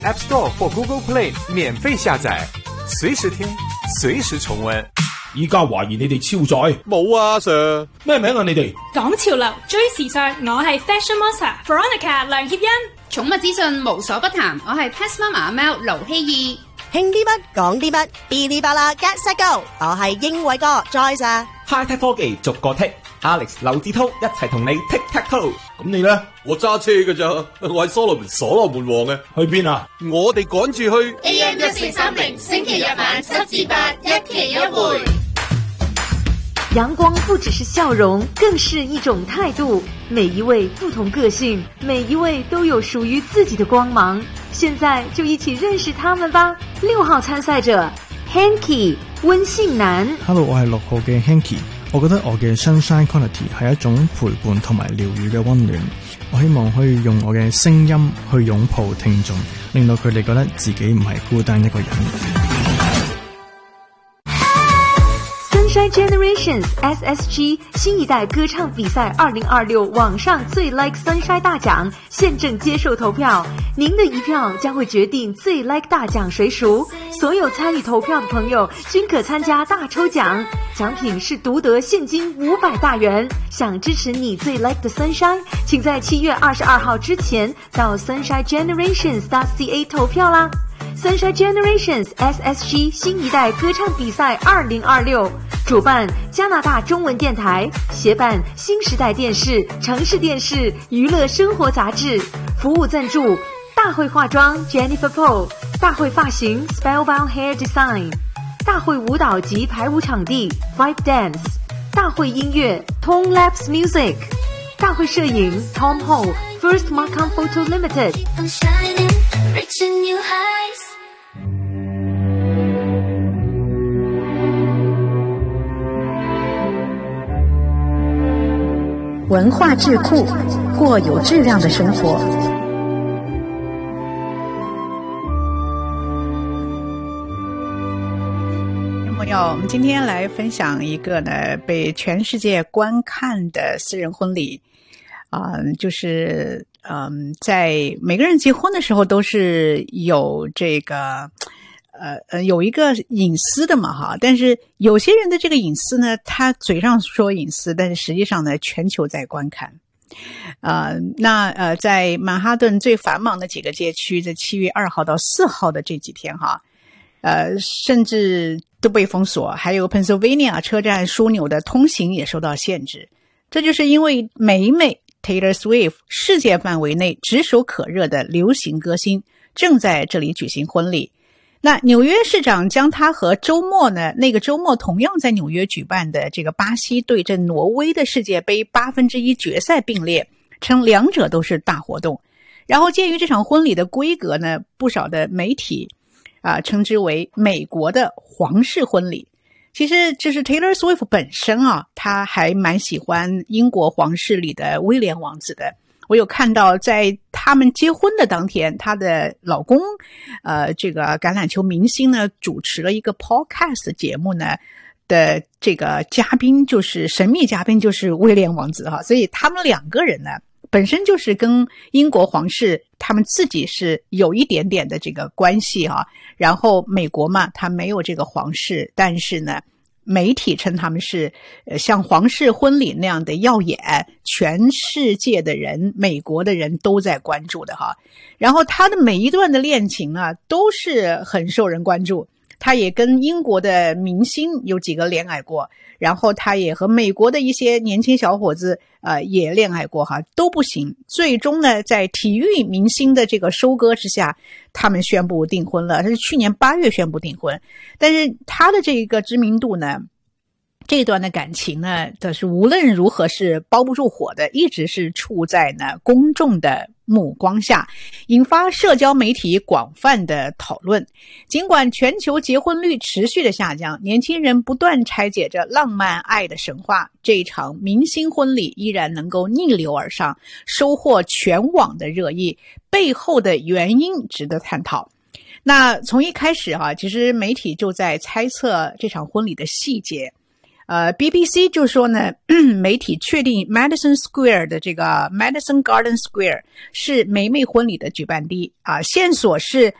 App Store 或 Google Play 免費下載，隨時聽，隨時重溫。 依家懷疑你哋超載。 冇啊 Sir。 咩名啊你哋？ 講潮流追時尚，我係 Fashion Monster Veronica 梁協欣。 寵物資訊無所不談，我係 Pet Mama 貓盧希義。 興啲乜講啲乜，嗶哩吧啦 Get Set Go， 我係英偉哥 Joyce。 High Tech 科技逐個剔 ，Alex 劉志滔一齊同你 Tic Tac Toe。 咁你呢？ 我揸車㗎咋，我係所羅門王嘅。 去邊啊？ 我哋趕住去 AM 1430，星期日晚7至8，一期一會。 陽光不只是笑容，更是一種態度。每一位不同個性，每一位都有屬於自己的光芒。現在就一起認識他們吧。6號參賽者 Hanky 溫信男。 Hello， 我係6號嘅 Hanky。我覺得我嘅 Sunshine Quality 係一種陪伴同埋療癒嘅溫暖。我希望可以用我嘅聲音去擁抱聽眾，令到佢哋覺得自己唔係孤單一個人。 Sunshine Generations SSG 新一代歌唱比賽2026網上最 like Sunshine 大獎現正接受投票，您的一票將會決定最 like 大獎誰屬。所有參與投票的朋友均可參加大抽獎，獎品是獨得現金500大元。想支持你最 like 的 Sunshine， 請在7月22號之前到 sunshinegenerations.ca 投票啦。Sunshine Generations SSG 新一代歌唱比賽2026，主辦加拿大中文電台，協辦新時代電視、城市電視、娛樂生活雜誌，服務贊助大會化妝 Jennifer Paul， 大會髮型 Spellbound Hair Design， 大會舞蹈及排舞場地 Vibe Dance， 大會音樂 Tone Labs Music， 大會攝影 Tom Ho First Markham Photo Limited。 文化智库，过有质量的生活。 朋友，我们今天来分享一个呢被全世界观看的私人婚礼，就是在每个人结婚的时候都是有这个有一个隐私的嘛哈，但是有些人的这个隐私呢，他嘴上说隐私，但是实际上呢，全球在观看。在曼哈顿最繁忙的几个街区，在7月2号到4号的这几天哈，甚至都被封锁，还有 Pennsylvania 车站枢纽的通行也受到限制。这就是因为美 Taylor Swift 世界范围内炙手可热的流行歌星正在这里举行婚礼。那纽约市长将他和周末呢，那个周末同样在纽约举办的这个巴西对阵挪威的世界杯1/8决赛并列，称两者都是大活动。然后鉴于这场婚礼的规格呢，不少的媒体称之为美国的皇室婚礼。其实这是 Taylor Swift 本身他还蛮喜欢英国皇室里的威廉王子的。我有看到在他们结婚的当天，她的老公这个橄榄球明星呢主持了一个 podcast 节目呢的这个嘉宾就是神秘嘉宾就是威廉王子所以他们两个人呢本身就是跟英国皇室他们自己是有一点点的这个关系然后美国嘛，他没有这个皇室，但是呢媒体称他们是像皇室婚礼那样的耀眼，全世界的人，美国的人都在关注的然后他的每一段的恋情都是很受人关注。他也跟英国的明星有几个恋爱过，然后他也和美国的一些年轻小伙子也恋爱过都不行。最终呢，在体育明星的这个收割之下，他们宣布订婚了。他是去年8月宣布订婚，但是他的这个知名度呢，这段的感情呢，它是无论如何是包不住火的，一直是处在呢公众的目光下，引发社交媒体广泛的讨论。尽管全球结婚率持续的下降，年轻人不断拆解着浪漫爱的神话，这一场明星婚礼依然能够逆流而上，收获全网的热议，背后的原因值得探讨。那从一开始其实媒体就在猜测这场婚礼的细节。 BBC 就说呢，媒体确定 Madison Square 的这个 Madison Garden Square 是梅梅婚礼的举办地啊，线索是